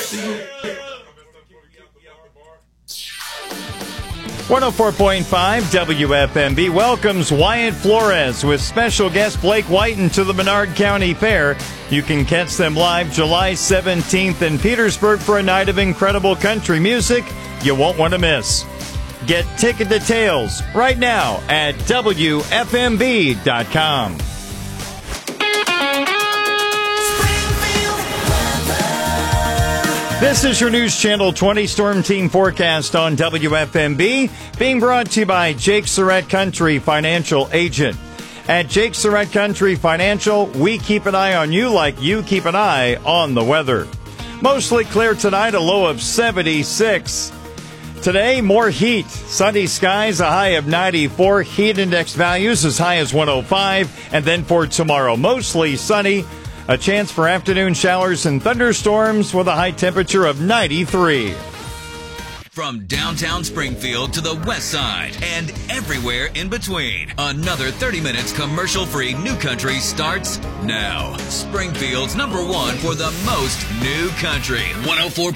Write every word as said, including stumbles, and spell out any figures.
one oh four point five W F M B welcomes Wyatt Flores with special guest Blake Whiten to the Menard County Fair. You can catch them live July seventeenth in Petersburg for a night of incredible country music you won't want to miss. Get ticket details right now at W F M B dot com. This is your News Channel twenty Storm Team forecast on W F M B, being brought to you by Jake Surratt Country Financial Agent. At Jake Surratt Country Financial, we keep an eye on you like you keep an eye on the weather. Mostly clear tonight, a low of seventy-six. Today, more heat. Sunny skies, a high of ninety-four. Heat index values as high as one oh five. And then for tomorrow, mostly sunny. A chance for afternoon showers and thunderstorms with a high temperature of ninety-three. From downtown Springfield to the west side and everywhere in between, another thirty minutes commercial-free New Country starts now. Springfield's number one for the most new country. one oh four